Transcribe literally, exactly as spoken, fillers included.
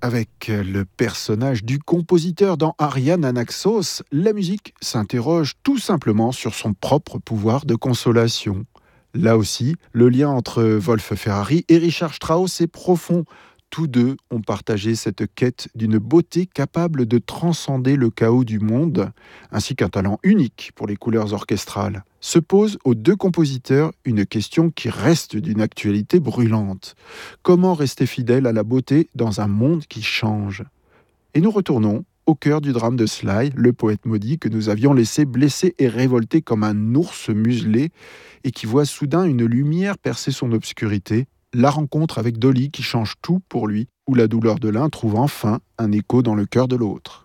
Avec le personnage du compositeur dans Ariane Anaxos, la musique s'interroge tout simplement sur son propre pouvoir de consolation. Là aussi, le lien entre Wolf Ferrari et Richard Strauss est profond. Tous deux ont partagé cette quête d'une beauté capable de transcender le chaos du monde, ainsi qu'un talent unique pour les couleurs orchestrales. Se pose aux deux compositeurs une question qui reste d'une actualité brûlante. Comment rester fidèle à la beauté dans un monde qui change? Et nous retournons au cœur du drame de Sly, le poète maudit que nous avions laissé blessé et révolté comme un ours muselé et qui voit soudain une lumière percer son obscurité, la rencontre avec Dolly qui change tout pour lui, où la douleur de l'un trouve enfin un écho dans le cœur de l'autre.